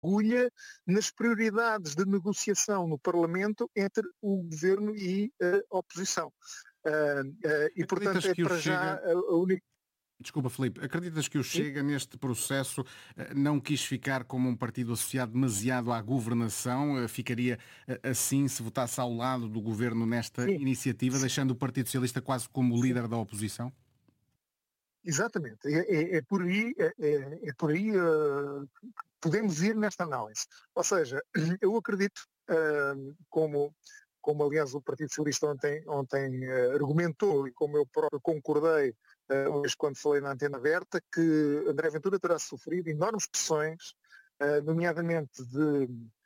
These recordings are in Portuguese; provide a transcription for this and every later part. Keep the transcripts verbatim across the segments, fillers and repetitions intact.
agulha nas prioridades de negociação no Parlamento entre o Governo e a oposição. Uh, uh, e, Acreditas portanto, é que o para já Chega... a, a única... Desculpa, Filipe, acreditas que o Sim? Chega, neste processo, eh, não quis ficar como um partido associado demasiado à governação? Eh, Ficaria eh, assim se votasse ao lado do governo nesta Sim, iniciativa, sim, deixando o Partido Socialista quase como sim. líder da oposição? Exatamente. É, é- é por aí, é, é- é por aí uh, podemos ir nesta análise. Ou seja, eu acredito, uh, como, como aliás o Partido Socialista ontem, ontem uh, argumentou e como eu próprio concordei uh, hoje quando falei na antena aberta, que André Ventura terá sofrido enormes pressões, uh, nomeadamente de,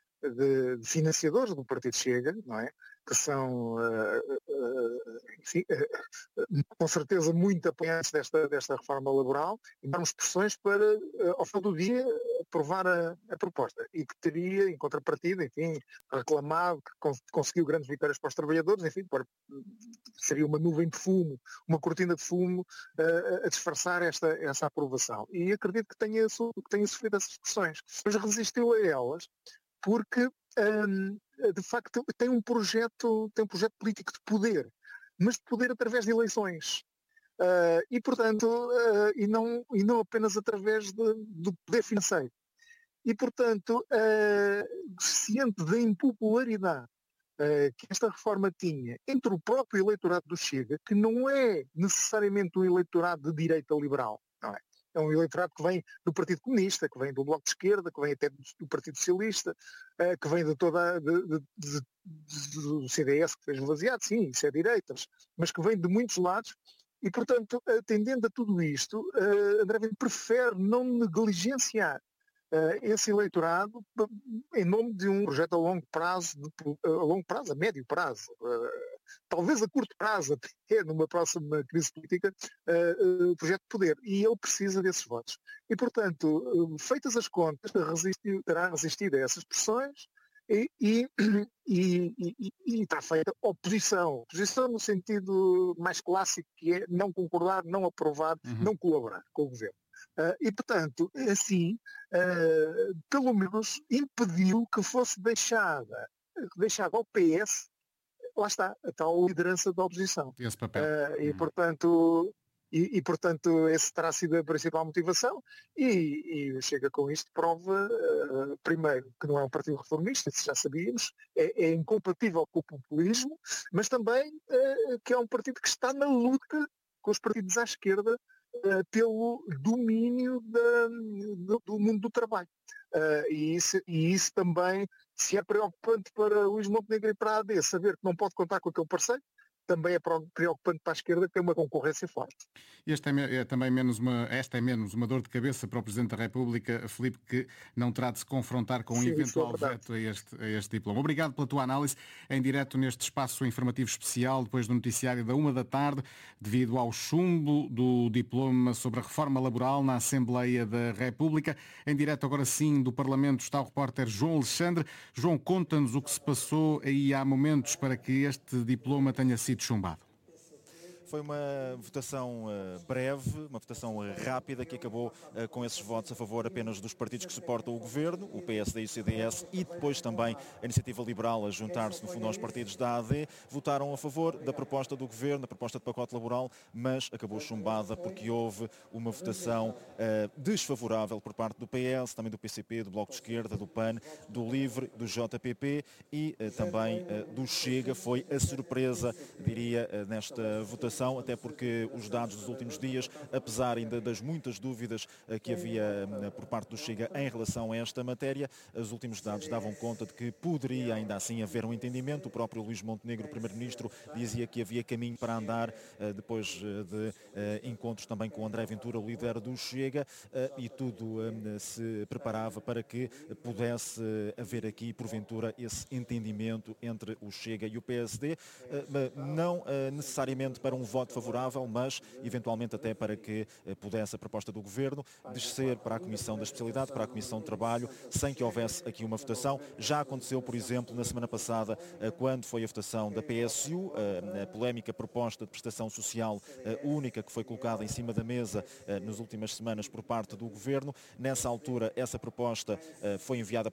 de, de financiadores do Partido Chega, não é? Que são, uh, uh, enfim, uh, com certeza muito apoiantes desta, desta reforma laboral, enormes pressões para, uh, ao fim do dia, aprovar a, a proposta e que teria, em contrapartida, enfim, reclamado que cons conseguiu grandes vitórias para os trabalhadores, enfim, para, seria uma nuvem de fumo, uma cortina de fumo uh, a disfarçar esta, essa aprovação. E acredito que tenha, que tenha sofrido essas pressões, mas resistiu a elas porque, um, de facto, tem um projeto, tem um projeto político de poder, mas de poder através de eleições. Uh, e, portanto, uh, e, não, e não apenas através de, do poder financeiro. E, portanto, uh, ciente da impopularidade uh, que esta reforma tinha entre o próprio eleitorado do Chega, que não é necessariamente um eleitorado de direita liberal, não é? É um eleitorado que vem do Partido Comunista, que vem do Bloco de Esquerda, que vem até do Partido Socialista, uh, que vem de toda de, de, de, de, do C D S, que fez esvaziado, sim, isso é direitas, mas que vem de muitos lados. E, portanto, atendendo a tudo isto, uh, André Ventura prefere não negligenciar uh, esse eleitorado em nome de um projeto a longo prazo, de, a longo prazo, a médio prazo, uh, talvez a curto prazo, até numa próxima crise política, uh, uh, projeto de poder. E ele precisa desses votos. E, portanto, uh, feitas as contas, resistiu, terá resistido a essas pressões, e, e, e, e, e está feita oposição. Oposição no sentido mais clássico, que é não concordar, não aprovar, Uhum. não colaborar com o governo. Uh, e, portanto, assim, uh, pelo menos impediu que fosse deixada, deixada ao P S, lá está, a tal liderança da oposição. Esse papel. Uh, e, Uhum. portanto, e, e, portanto, esse terá sido a principal motivação e, e Chega com isto prova, uh, primeiro, que não é um partido reformista, isso já sabíamos, é, é incompatível com o populismo, mas também uh, que é um partido que está na luta com os partidos à esquerda uh, pelo domínio da, do, do mundo do trabalho. Uh, e, isso, e isso também, se é preocupante para Luís Montenegro e para a A D saber que não pode contar com aquele parceiro, também é preocupante para a esquerda ter uma concorrência forte. Este é, é também menos uma, esta é menos uma dor de cabeça para o Presidente da República, Filipe, que não terá de se confrontar com um Sim, isso é eventual verdade. veto a este, a este diploma. Obrigado pela tua análise em direto neste espaço informativo especial, depois do noticiário da uma da tarde, devido ao chumbo do diploma sobre a reforma laboral na Assembleia da República. Em direto agora sim do Parlamento está o repórter João Alexandre. João, conta-nos o que se passou aí há momentos para que este diploma tenha sido chumbado. Foi uma votação uh, breve, uma votação uh, rápida que acabou uh, com esses votos a favor apenas dos partidos que suportam o governo, o P S D e o C D S, e depois também a Iniciativa Liberal a juntar-se no fundo aos partidos da A D, votaram a favor da proposta do governo, da proposta de pacote laboral, mas acabou chumbada porque houve uma votação uh, desfavorável por parte do P S, também do P C P, do Bloco de Esquerda, do P A N, do LIVRE, do J P P e uh, também uh, do Chega. Foi a surpresa, diria, uh, nesta votação, até porque os dados dos últimos dias, apesar ainda das muitas dúvidas que havia por parte do Chega em relação a esta matéria, os últimos dados davam conta de que poderia ainda assim haver um entendimento. O próprio Luís Montenegro, o primeiro-ministro, dizia que havia caminho para andar depois de encontros também com André Ventura, o líder do Chega, e tudo se preparava para que pudesse haver aqui, porventura, esse entendimento entre o Chega e o P S D, não necessariamente para um voto favorável, mas eventualmente até para que pudesse a proposta do Governo descer para a Comissão da Especialidade, para a Comissão de Trabalho, sem que houvesse aqui uma votação. Já aconteceu, por exemplo, na semana passada, quando foi a votação da P S U, a polémica proposta de prestação social única que foi colocada em cima da mesa nas últimas semanas por parte do Governo. Nessa altura, essa proposta foi enviada